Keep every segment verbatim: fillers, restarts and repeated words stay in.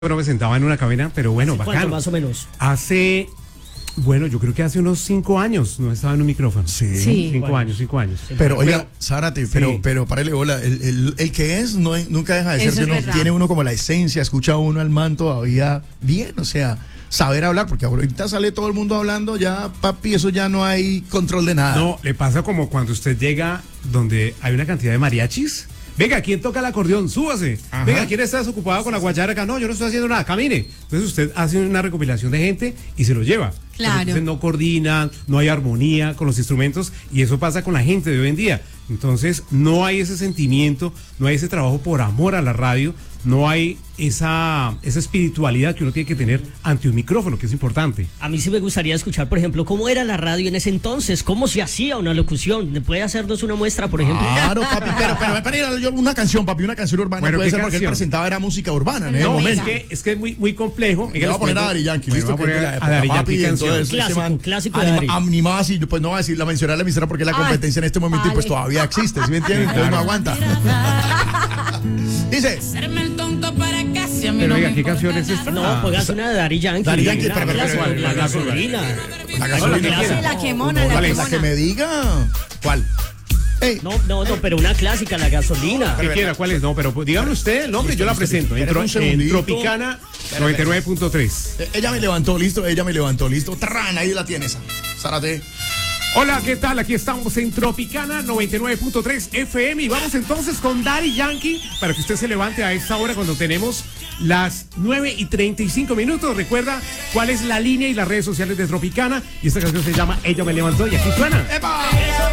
Bueno, me sentaba en una cabina, pero bueno, ¿Hace bacano. cuánto, más o menos? Hace, bueno, yo creo que hace unos cinco años no estaba en un micrófono. Sí. Sí. Cinco años, cinco años. Pero oiga, Pero- Zárate, sí. pero, pero párale bola, el, el, el que es no es- nunca deja de Eso ser, es uno, verdad. tiene uno como la esencia, escucha uno al man todavía bien, o sea, saber hablar, porque ahorita sale todo el mundo hablando, ya papi, eso ya no hay control de nada. No, le pasa como cuando usted llega donde hay una cantidad de mariachis. Venga, ¿quién toca el acordeón? Súbase. Ajá. Venga, ¿quién está desocupado con la guachara acá? No, yo no estoy haciendo nada, camine. Entonces usted hace una recopilación de gente y se lo lleva. Claro. Entonces no coordinan, no hay armonía con los instrumentos y eso pasa con la gente de hoy en día. Entonces no hay ese sentimiento, no hay ese trabajo por amor a la radio, no hay esa, esa espiritualidad que uno tiene que tener ante un micrófono, que es importante. A mí sí me gustaría escuchar, por ejemplo, cómo era la radio en ese entonces, cómo se hacía una locución. ¿Puede hacernos una muestra, por ejemplo? Claro, papi, pero, pero, pero, yo una canción, papi, una canción urbana Bueno, puede ¿qué ser porque él canción? presentaba era música urbana en ese No, es momento. que, es que es muy, muy complejo. Le voy a poner a Daddy Yankee, listo, Bueno, voy a que poner es de la a Daddy época, Yankee papi, canción. entonces ese Clásico, man clásico de anima- Daddy. animaba así, pues no va a decir, la mencionar la emisora porque la Ay, competencia en este momento y pues vale. todavía existe, ¿sí me entienden? Sí, Entonces no claro. aguanta. Dice, Hacerme el tonto para casi a mí Pero no oiga, me ¿qué importa canción es nada. esta? No, Ah, pues una de Daddy Yankee. Daddy Yankee, la, pero, pero, clásico, pero, la pero, gasolina. la gasolina. Bueno, ¿quién? La quemona, la ¿Cuál es? La que quemona. me diga. ¿Cuál? Ey, No, no, no, pero una clásica, la gasolina. ¿Qué quiera? ¿Cuál es? No, pero pues, dígame usted el nombre, yo la presento. En, Espera Tro- un en segundito. Tropicana noventa y nueve punto tres. eh, ella me levantó, listo, ella me levantó, listo. Tran, ahí la tienes. Zárate. Hola, ¿qué tal? Aquí estamos en Tropicana noventa y nueve punto tres F M y vamos entonces con Daddy Yankee para que usted se levante a esta hora cuando tenemos las nueve y treinta y cinco minutos. Recuerda cuál es la línea y las redes sociales de Tropicana y esta canción se llama Ella me levantó y aquí suena. ¡Epa!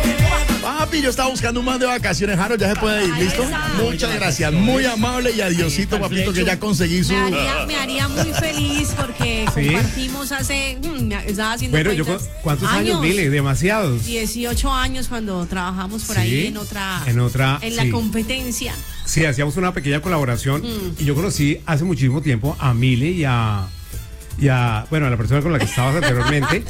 Papi, yo estaba buscando un man de vacaciones, Harold, ya se puede ir, ¿listo? Muchas gracias, muy amable y adiosito, papito, que ya conseguí su... Me haría, me haría muy feliz porque Sí. compartimos hace. mm, me estaba haciendo Bueno, yo cuentas, cu- ¿cuántos años, Dile? Demasiados. dieciocho años cuando trabajamos por Sí, ahí en otra. en otra, En la sí. competencia. Sí, hacíamos una pequeña colaboración y yo conocí hace muchísimo tiempo a Mile y a, y a, bueno, a la persona con la que estabas anteriormente.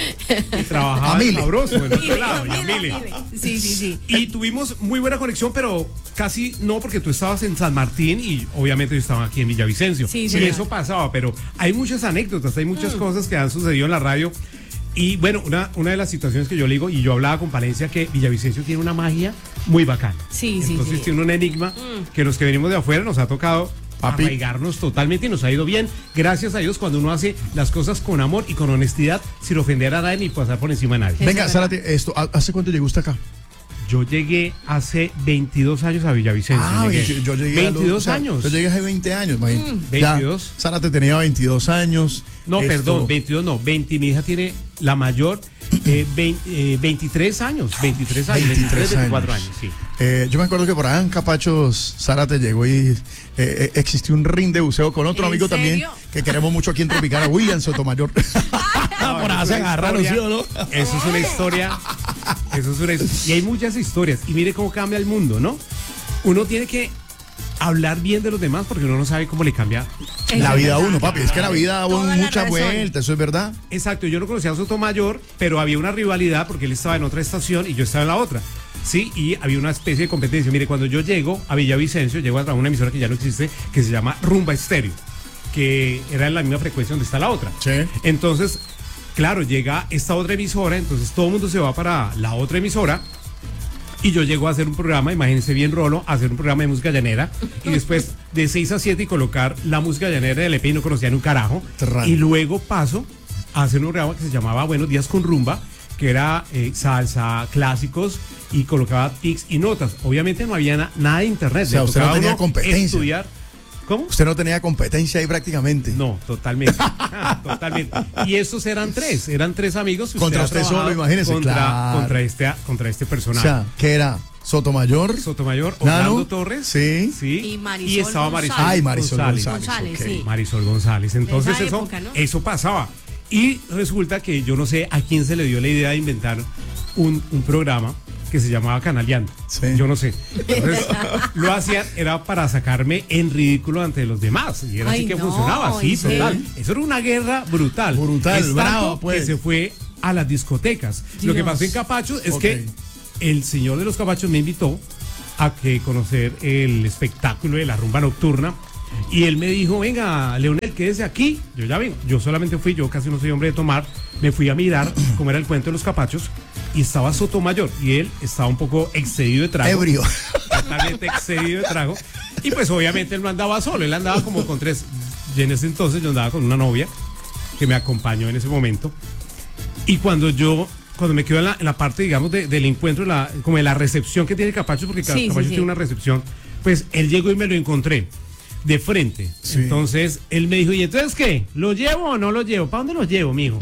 Y trabajaba A Mile. sabroso en otro Mire, lado, y a mire, Mile. mire. Sí, sí, sí. Y tuvimos muy buena conexión, pero casi no porque tú estabas en San Martín y obviamente yo estaba aquí en Villavicencio. Sí, y señor. eso pasaba, pero hay muchas anécdotas, hay muchas cosas que han sucedido en la radio. Y bueno, una, una de las situaciones que yo le digo, y yo hablaba con Palencia, que Villavicencio tiene una magia muy bacana. Sí, sí, Entonces sí. tiene un enigma que los que venimos de afuera nos ha tocado Papi. arraigarnos totalmente y nos ha ido bien. Gracias a Dios cuando uno hace las cosas con amor y con honestidad, sin ofender a nadie ni pasar por encima de nadie. Eso Venga, es verdad. Zárate, esto, ¿hace cuánto llegó usted acá? Yo llegué hace veintidós años a Villavicencio. llegué. yo, yo llegué a los- veintidós o sea, años. Yo llegué hace veinte años, imagínate. Mm. Ya, veintidós. Zárate tenía veintidós años. No, Esto- perdón, veintidós no, veinte. Mi hija tiene la mayor, eh, veinte, eh, veintitrés años, veintitrés años, veintitrés veinticuatro años. años, sí. Eh, yo me acuerdo que por allá en Capachos, Zárate llegó y eh, eh, existió un ring de buceo con otro ¿En amigo también serio? que queremos mucho aquí en Tropicana, William Sotomayor. por allá se agarraron, ¿sí o no? Eso es una historia, eso es una his- y hay muchas historias, y mire cómo cambia el mundo, ¿no? Uno tiene que hablar bien de los demás porque uno no sabe cómo le cambia. Eso La es vida a verdad. uno, papi, es que la vida da Toda la muchas razón. vueltas, eso es verdad. Exacto, yo no conocía a Sotomayor, pero había una rivalidad porque él estaba en otra estación y yo estaba en la otra. Sí, y había una especie de competencia. Mire, cuando yo llego a Villavicencio, llego a una emisora que ya no existe, que se llama Rumba Estéreo, que era en la misma frecuencia donde está la otra. Sí. Entonces, claro, llega esta otra emisora, entonces todo el mundo se va para la otra emisora. Y yo llego a hacer un programa, imagínense bien Rolo, a hacer un programa de música llanera. Y después de seis a siete y colocar la música llanera del E P y no conocían un carajo. Terrano. Y luego paso a hacer un programa que se llamaba Buenos Días con Rumba, que era eh, salsa, clásicos, y colocaba tics y notas. Obviamente no había na- nada de internet. O sea, le usted no tocaba tenía uno competencia. Estudiar. ¿Cómo? Usted no tenía competencia ahí prácticamente. No, totalmente. Ah, totalmente. Y estos eran tres, eran tres amigos. que Contra ha usted solo, trabajado imagínese, Contra, claro. contra, este, contra este O personaje. sea, ¿qué era? Sotomayor. Sotomayor, Nano, Orlando Torres. sí. sí. Y Marisol y estaba Marisol. González. Ay, Marisol González. González, ok. sí. Marisol González. Entonces esa eso, época, ¿no? eso pasaba. Y resulta que yo no sé a quién se le dio la idea de inventar un, un programa que se llamaba Canaleando. Sí. Yo no sé. Entonces, lo hacían, era para sacarme en ridículo ante los demás. Y era así Ay, que no, funcionaba, sí, ¿en serio? total. Eso era una guerra brutal. Brutal, Es tanto bravo, pues. que se fue a las discotecas. Lo que Dios. pasó en Capachos es Ok. que el señor de los Capachos me invitó a que conocer el espectáculo de la rumba nocturna Y él me dijo, venga, Leonel, quédese aquí. Yo ya vengo. Yo solamente fui, yo casi no soy hombre de tomar. Me fui a mirar cómo era el cuento de los capachos. Y estaba Sotomayor. Y él estaba un poco excedido de trago. Ebrio. Totalmente excedido de trago. Y pues obviamente él no andaba solo. Él andaba como con tres. Y en ese entonces yo andaba con una novia que me acompañó en ese momento. Y cuando yo... Cuando me quedo en la, en la parte, digamos, de, del encuentro, la, como de la recepción que tiene Capachos, porque Sí, Capachos sí, sí. tiene una recepción, pues él llegó y me lo encontré de frente. Sí. Entonces él me dijo, ¿y entonces qué? ¿Lo llevo o no lo llevo? ¿Para dónde lo llevo, mijo?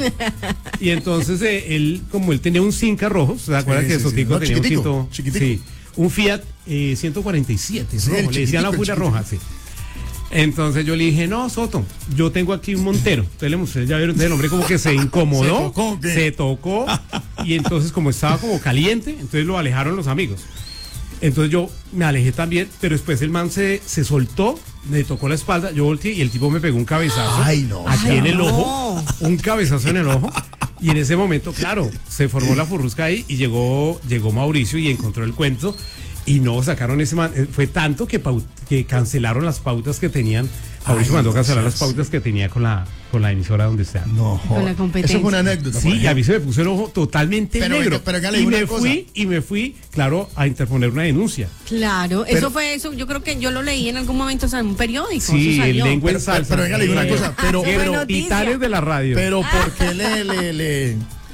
Y entonces eh, él, como él tenía un Cinca rojo, ¿se acuerdan Sí, que sí, sí. Sotico No, tenía chiquitico, un cinto? chiquitico. Sí, un Fiat eh, ciento cuarenta y siete, Sí, rojo, el le decían la chiquitico, el furia chiquitico. roja, sí. Entonces yo le dije, no, Soto, yo tengo aquí un Montero. Entonces le mostré, ya vieron, entonces el hombre como que se incomodó, ¿Se tocó, qué? se tocó, y entonces como estaba como caliente, entonces lo alejaron los amigos. Entonces yo me alejé también, pero después el man se, se soltó, me tocó la espalda, yo volteé y el tipo me pegó un cabezazo Ay, no. aquí Ay, en el no. ojo, un cabezazo en el ojo. Y en ese momento, claro, se formó la furrusca ahí y llegó, llegó Mauricio y encontró el cuento. Y no sacaron ese man, eh, fue tanto que, pau- que cancelaron las pautas que tenían. Mauricio Ay, mandó no cancelar seas- las pautas que tenía con la, con la emisora donde está. No, Con la joder. competencia. Eso fue una anécdota. Sí, por y a mí ejemplo. se me puso el ojo totalmente Pero negro. venga, pero venga, le y digo me una cosa. fui, y me fui, claro, a interponer una denuncia. Claro, Pero- eso fue eso. Yo creo que yo lo leí en algún momento, o sea, en un periódico. Sí, eso el salió. lengua en Pero- salsa. pero venga, le digo una Eh, cosa, pero- Qué pero- buena noticia. Titanes de la radio. Pero ¿por qué le, le, le...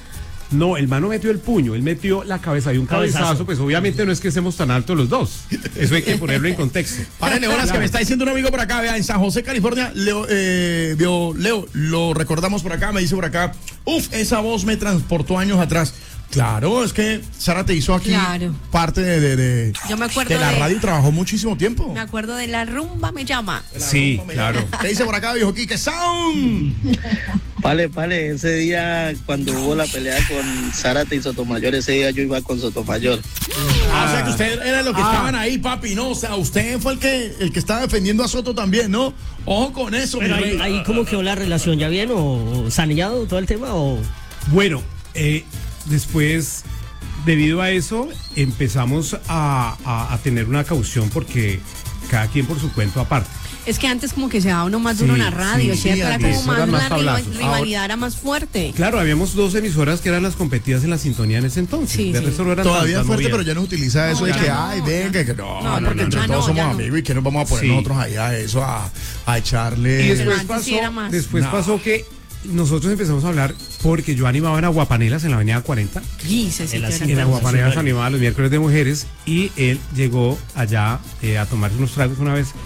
No, el mano metió el puño, él metió la cabeza y un cabezazo, Cabezazo. pues obviamente no es que estemos tan altos los dos. Eso hay que ponerlo en contexto. Párenle horas que me está diciendo un amigo por acá, vea, en San José, California, Leo, eh, vio, Leo, lo recordamos por acá, me dice por acá, uf, esa voz me transportó años atrás. Claro, es que Sara te hizo aquí Claro. parte de, de, de- Yo me acuerdo de la de- radio y trabajó muchísimo tiempo. Me acuerdo de La Rumba Me Llama. Sí, claro. Te dice por acá, viejo Quique Sound. Vale, vale, ese día cuando hubo la pelea con Zárate y Sotomayor, ese día yo iba con Sotomayor. Ah, o sea que usted era lo que Ah. estaban ahí, papi, ¿no? O sea, usted fue el que el que estaba defendiendo a Soto también, ¿no? Ojo con eso, Pero mi ahí, rey. ahí cómo quedó la relación, ¿ya bien o, o saneado todo el tema o...? Bueno, eh, después, debido a eso, empezamos a, a- a tener una caución porque cada quien por su cuento aparte. Es que antes como que se daba uno más duro Sí, en la radio, sí, ¿cierto? sí, Era antes como más, eran más la tablazos. rival- rivalidad era más fuerte. Claro, habíamos dos emisoras que eran las competidas en la sintonía en ese entonces. Sí, de sí. resto no eran Todavía es tantas, fuerte, no pero había. ya no utiliza eso No, de ya que, no. ay, venga, que no, No, no, porque no, entre ya todos no, somos ya no. amigos y que nos vamos a poner Sí. nosotros ahí a eso, a, a echarle. Y Pero después, antes sí pasó, era más. después No. pasó que nosotros empezamos a hablar porque yo animaba en Aguapanelas en la avenida cuarenta. Sí, se sí, En la que era cita. En tan- Aguapanelas animaba los miércoles de mujeres y él llegó allá eh, a tomarse unos tragos una vez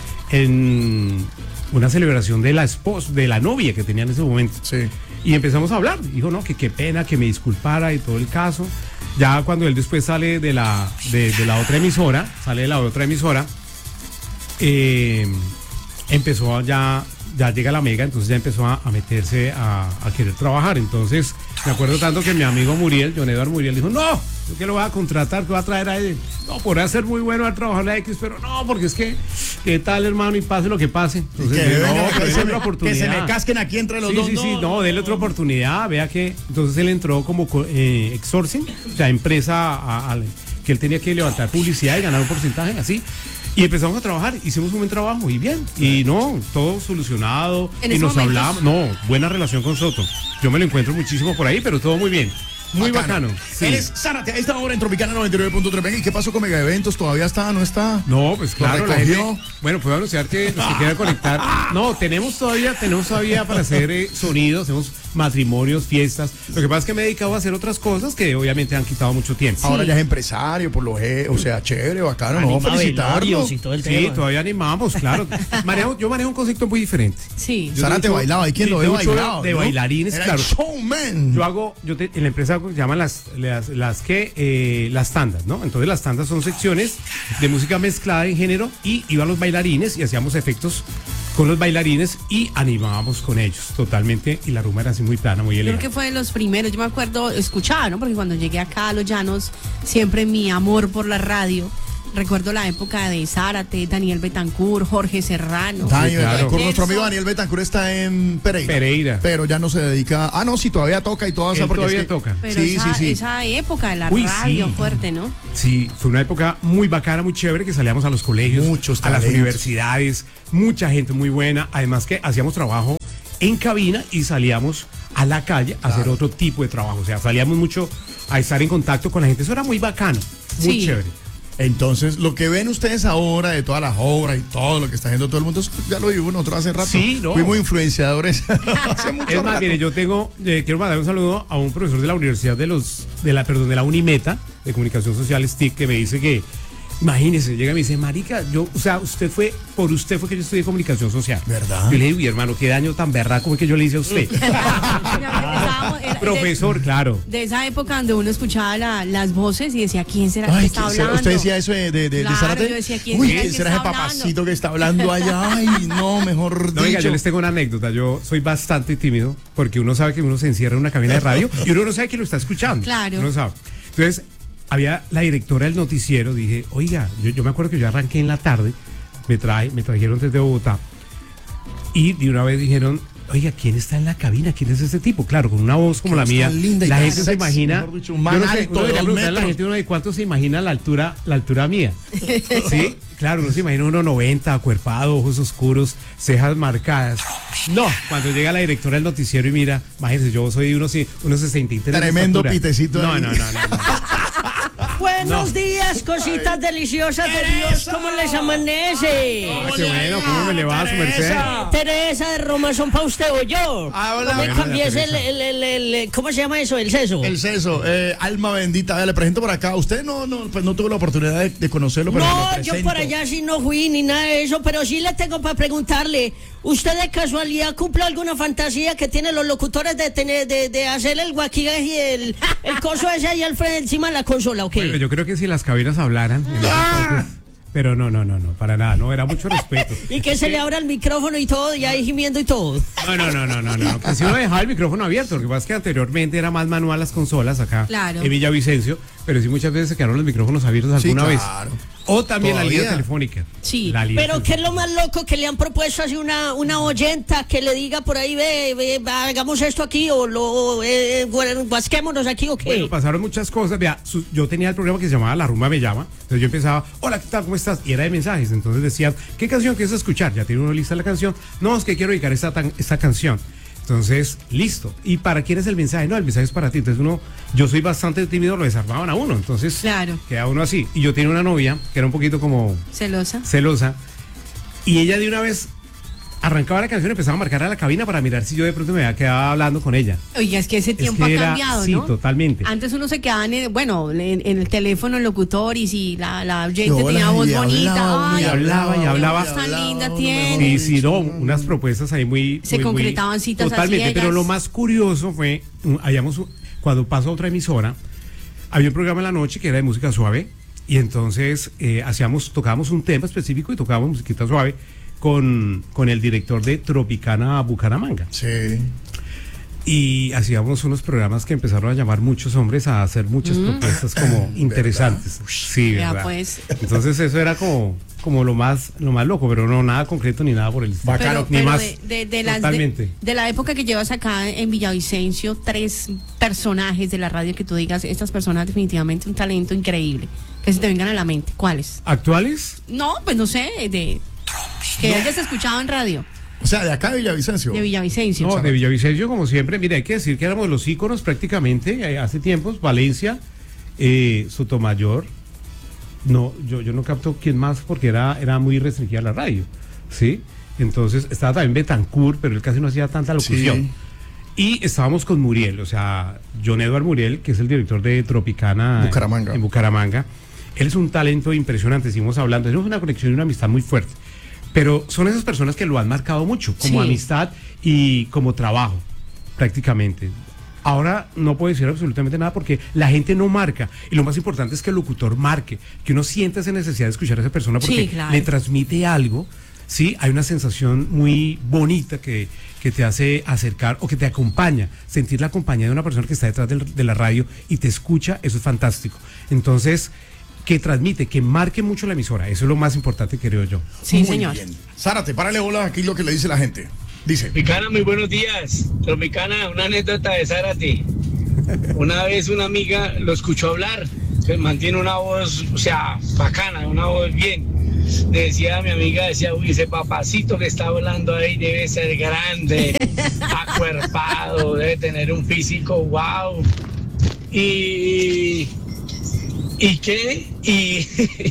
en una celebración de la esposa, de la novia que tenía en ese momento. Sí. Y empezamos a hablar. Dijo, no, que qué pena, que me disculpara y todo el caso. Ya cuando él después sale de la, de, de la otra emisora, sale de la otra emisora, eh, empezó a ya, ya llega la Mega, entonces ya empezó a, a meterse a, a querer trabajar. Entonces, me acuerdo tanto que mi amigo Muriel, John Edward Muriel, dijo, no, yo que lo voy a contratar, que voy a traer a él. No, podrá ser muy bueno al trabajar la X, pero no, porque es que, ¿qué tal, hermano? Y pase lo que pase. Entonces, Que, no, venga, pero que, es se otra me, oportunidad. que se me casquen aquí entre los Sí, dos. sí, sí, no, déle otra oportunidad, vea que entonces él entró como co- eh, exorcing, o sea, empresa a- a- que él tenía que levantar publicidad y ganar un porcentaje, así. Y empezamos a trabajar, hicimos un buen trabajo y bien. Y no, todo solucionado. En Y ese nos momento- hablamos. No, buena relación con Soto. Yo me lo encuentro muchísimo por ahí, pero todo muy bien. Muy bacano. Sí. Él es Zárate a esta hora en Tropicana noventa y nueve punto tres. Venga, ¿y qué pasó con Mega Eventos? ¿Todavía está? ¿No está? No, pues claro, la recogió? gente, bueno, puedo anunciar que los que quieran conectar. No, tenemos todavía, tenemos todavía para hacer eh, sonidos, hacemos matrimonios, fiestas. Lo que pasa es que me he dedicado a hacer otras cosas que obviamente han quitado mucho tiempo. Ahora ya es empresario, por lo que, o sea, chévere, bacano, no, Anima felicitarlo. velorios y todo el Sí, tema. todavía animamos, claro. Manejo- yo manejo un concepto muy diferente. Sí. Yo Zárate de hecho- bailaba, ¿hay quien sí, lo ve de hecho, bailado? de ¿no? bailarines, Era claro. el showman. Yo hago, yo te- en la empresa se llaman las, las, las que, eh, las tandas, ¿no? Entonces las tandas son secciones de música mezclada en género y iban los bailarines y hacíamos efectos con los bailarines y animábamos con ellos totalmente y la rumba era así muy plana, muy Creo elegante. que fue de los primeros, yo me acuerdo, escuchaba, ¿no? Porque cuando llegué acá a Los Llanos, siempre mi amor por la radio recuerdo la época de Zárate, Daniel Betancourt, Jorge Serrano. Daniel claro. Betancourt, nuestro amigo Nelson. Daniel Betancourt está en Pereira. Pereira. Pero ya no se dedica. Ah, no, sí, todavía toca y todo eso. Él porque todavía es que- toca. Pero sí, esa, sí, sí. esa época de la Uy, radio sí. fuerte, ¿no? Sí, fue una época muy bacana, muy chévere, que salíamos a los colegios, Muchos a las talentos. universidades, mucha gente muy buena, además que hacíamos trabajo en cabina y salíamos a la calle a hacer otro tipo de trabajo, o sea, salíamos mucho a estar en contacto con la gente, eso era muy bacano, muy Sí. chévere. Entonces, lo que ven ustedes ahora de todas las obras y todo lo que está haciendo todo el mundo, eso ya lo vimos nosotros hace rato. Sí, no. Fuimos influenciadores hace mucho Es más, rato. mire, yo tengo, eh, quiero mandar un saludo a un profesor de la Universidad de los, de la, perdón, de la Unimeta, de Comunicación Social, S T I C, que me dice que, imagínese, llega y me dice, marica, yo, o sea, usted fue, por usted fue que yo estudié Comunicación Social. ¿Verdad? Yo le dije, uy, hermano, qué daño tan berraco fue que yo le hice a usted. Empezábamos- era- Profesor, claro. De, de esa época donde uno escuchaba la- las voces y decía, ¿quién será que Ay, está ¿quién será? hablando? ¿Usted decía eso de, de, de, de Claro, Zárate? yo decía, ¿quién Uy, será ¿quién que será ese está hablando? papacito que está hablando allá? Ay, no, mejor No, dicho. venga, yo les tengo una anécdota. Yo soy bastante tímido porque uno sabe que uno se encierra en una cabina de radio y uno no sabe quién lo está escuchando. Claro. Uno sabe. Entonces, había la directora del noticiero. Dije, oiga, yo, yo me acuerdo que yo arranqué en la tarde, me, traje, me trajeron desde Bogotá y de una vez dijeron, oiga, ¿quién está en la cabina? ¿Quién es ese tipo? Claro, con una voz como Qué la voz mía. tan linda y La tan gente se sexy, imagina. mejor dicho, un yo man no sé, alto uno de debería dos preguntarle a la metros. gente uno de cuánto se imagina la altura, la altura mía. Sí, claro, uno se imagina uno noventa, acuerpado, ojos oscuros, cejas marcadas. No, cuando llega la directora del noticiero y mira, imagínense, yo soy de unos, unos sesenta y tres. de Tremendo estatura. pitecito No, ahí. no, no, no, no. Buenos días, cositas deliciosas de Dios. ¿Cómo les amanece? Ah, qué bueno, ¿cómo me le va a su merced? Teresa de Roma, ¿son para usted o yo? Habla. No me Bueno, cambies doña el, Teresa. el, el, el- el- ¿cómo se llama eso? El seso. El seso, eh, alma bendita, vea, le presento por acá. Usted no, no, pues no tuvo la oportunidad de, de conocerlo, pero No, le yo presento. por allá sí no fui ni nada de eso, pero sí le tengo para preguntarle. ¿Usted de casualidad cumple alguna fantasía que tienen los locutores de tener, de, de hacer el guaquigaje y el, el coso ese ahí al frente encima de la consola, ¿ok? Bueno, yo creo que si las cabinas hablaran. en ese entonces- pero no, no, no, no, para nada, no, era mucho respeto. Y que se le abra el micrófono y todo, y ahí gimiendo y todo. No, no, no, no, no, no. Que si uno dejaba el micrófono abierto, lo que pasa es que anteriormente era más manual las consolas acá Claro. en Villavicencio, pero sí muchas veces se quedaron los micrófonos abiertos Sí, alguna claro. vez. O también la Todavía. línea telefónica. Sí. La línea Pero ¿qué es telefónica. lo más loco que le han propuesto así una, una oyenta que le diga por ahí, ve, ve, va, hagamos esto aquí o lo eh, eh, guasquémonos aquí o qué? Bueno, pasaron muchas cosas. Vea, su- yo tenía el programa que se llamaba La Rumba Me Llama. Entonces yo empezaba, hola, ¿qué tal? ¿Cómo estás? Y era de mensajes. Entonces decían, ¿qué canción quieres escuchar? Ya tiene uno lista la canción. No, es que quiero dedicar esta, tan- esta canción. Entonces, listo. ¿Y para quién es el mensaje? No, el mensaje es para ti. Entonces uno, yo soy bastante tímido, lo desarmaban a uno. Entonces, Claro. queda uno así. Y yo tenía una novia que era un poquito como Celosa. celosa. Y ella de una vez arrancaba la canción y empezaba a marcar a la cabina para mirar si yo de pronto me había quedado hablando con ella. Oiga, es que ese Es tiempo que ha era- cambiado, sí, ¿no? totalmente. Antes uno se quedaba en el, bueno, en, en el teléfono, el locutor, y si la, la oyente Hola, tenía voz y bonita. hablaba, ay, y hablaba, y qué hablaba. voz tan linda Hablaba, tiene. Sí, sí, no, unas propuestas ahí muy... Se muy, muy- concretaban citas a Totalmente, ciegas. pero lo más curioso fue, um, habíamos, cuando pasó a otra emisora, había un programa en la noche que era de música suave, y entonces eh, hacíamos, tocábamos un tema específico y tocábamos musiquita suave con, con el director de Tropicana Bucaramanga. Sí. Y hacíamos unos programas que empezaron a llamar muchos hombres a hacer muchas propuestas como interesantes. Sí, Ya, verdad. pues. Entonces eso era como, como lo más, lo más loco, pero no nada concreto ni nada por el estilo. Bacano, Pero, ni pero más. de, de- de las- de- Totalmente. de la época que llevas acá en Villavicencio, tres personajes de la radio que tú digas, estas personas definitivamente un talento increíble, que se te vengan a la mente. ¿Cuáles? ¿Actuales? No, pues no sé, de que hayas escuchado en radio O sea, de acá de Villavicencio. de Villavicencio. No, de Villavicencio, como siempre, mira, hay que decir que éramos los íconos prácticamente eh, hace tiempos, Valencia, eh, Sotomayor, no, yo, yo no capto quién más porque era, era muy restringida la radio, ¿sí? Entonces estaba también Betancourt, pero él casi no hacía tanta locución. Sí. Y estábamos con Muriel, o sea, John Edward Muriel, que es el director de Tropicana en- Bucaramanga. en Bucaramanga. Él es un talento impresionante, seguimos hablando, tenemos una conexión y una amistad muy fuerte. Pero son esas personas que lo han marcado mucho, como Sí. amistad y como trabajo, prácticamente. Ahora no puedo decir absolutamente nada porque la gente no marca. Y lo más importante es que el locutor marque, que uno sienta esa necesidad de escuchar a esa persona porque Sí, claro. le transmite algo. Sí, hay una sensación muy bonita que, que te hace acercar o que te acompaña. Sentir la compañía de una persona que está detrás del- de la radio y te escucha, eso es fantástico. Entonces, que transmite, que marque mucho la emisora. Eso es lo más importante, creo yo. Sí, Muy señor. bien. Zárate, párale bola aquí lo que le dice la gente. Dice. Tropicana, muy buenos días. Tropicana, una anécdota de Zárate. Una vez una amiga lo escuchó hablar, que mantiene una voz, o sea, bacana, una voz bien. Le decía a mi amiga, decía, uy, ese papacito que está hablando ahí debe ser grande, acuerpado, debe tener un físico, wow. Y... ¿Y qué? Y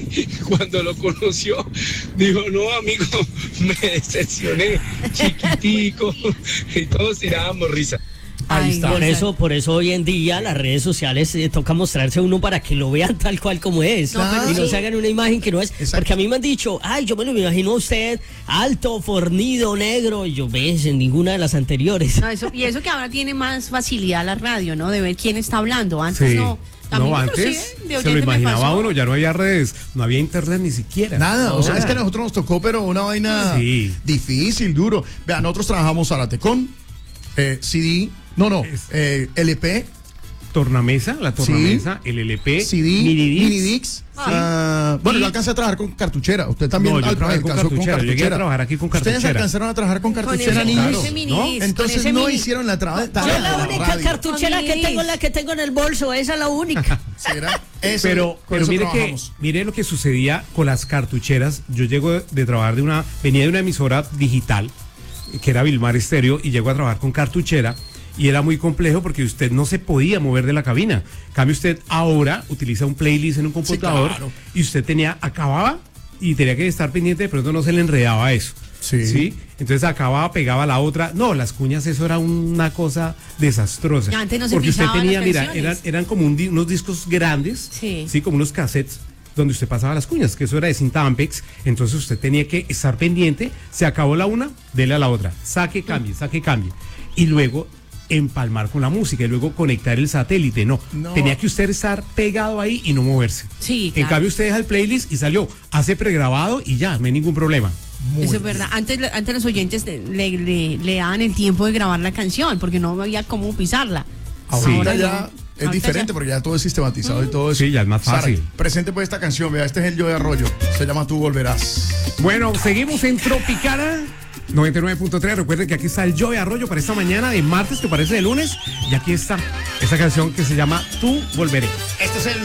cuando lo conoció, dijo, no, amigo, me decepcioné, chiquitico, y todos tirábamos risa. Ahí Ay, está. Por Gonzalo. eso, por eso hoy en día las redes sociales eh, toca mostrarse a uno para que lo vean tal cual como es. No, pero y no sí. se hagan una imagen que no es. Exacto. Porque a mí me han dicho, ay, yo me lo imagino a usted alto, fornido, negro. Y yo ves en ninguna de las anteriores. No, eso, y eso que ahora tiene más facilidad la radio, ¿no? De ver quién está hablando. Antes Sí. no. A mí No, inclusive, antes de se lo oyente me imaginaba pasó. uno, ya no había redes, no había internet ni siquiera. Nada, o sea, Nada. es que a nosotros nos tocó, pero una vaina Sí. difícil, duro. Vean, nosotros trabajamos Zárate con eh, C D, no, no, Es- eh, L P, Tornamesa, la tornamesa, el L P, C D, Minidisc. Minidix. ah, bueno, Y- yo alcancé a trabajar con cartuchera. Usted también No, yo al- trabajé con alcanzó cartuchera, yo llegué a trabajar aquí con Ustedes cartuchera. alcanzaron a trabajar con Con cartuchera, ese, con niños. ese mini ¿no? disc, Entonces con ese no mini- hicieron la tra- Yo tarea la de única radio. cartuchera que tengo es la que tengo en el bolso. Esa es la única. ¿Será? Eso- Pero, con pero eso mire que, trabajamos. mire lo que sucedía con las cartucheras. Yo llego de, de trabajar de una, venía de una emisora digital, que era Vilmar Estéreo, y llego a trabajar con cartuchera, y era muy complejo porque usted no se podía mover de la cabina. En cambio, usted ahora utiliza un playlist en un computador, claro. y usted tenía, acababa, y tenía que estar pendiente, de pronto no se le enredaba eso. Sí. Entonces acababa, pegaba la otra. No, las cuñas, eso era una cosa desastrosa. Ya, antes no se porque usted pisaban tenía, las mira, canciones. eran, eran como un di- unos discos grandes, Sí. sí, como unos cassettes donde usted pasaba las cuñas, que eso era de cinta Ampex. Entonces usted tenía que estar pendiente. Se acabó la una, dele a la otra. Saque, cambie, saque, cambie. Y luego empalmar con la música y luego conectar el satélite. No, No. tenía que usted estar pegado ahí y no moverse. Sí, En claro. cambio usted deja el playlist y salió, hace pregrabado y ya, no hay ningún problema. Eso es verdad. Antes, antes los oyentes le, le, le- le daban el tiempo de grabar la canción porque no había cómo pisarla. Ahorita Ahora ya no. es Ahorita diferente ya- porque ya todo es sistematizado y todo eso. Sí, ya es más fácil. Presente pues esta canción, vea, este es el Yo de Arroyo. Se llama Tú Volverás. Bueno, seguimos en Tropicana noventa y nueve punto tres. Recuerden que aquí está el Joey Arroyo para esta mañana de martes, que parece de lunes. Y aquí está esta canción que se llama Tú Volveré. Este es el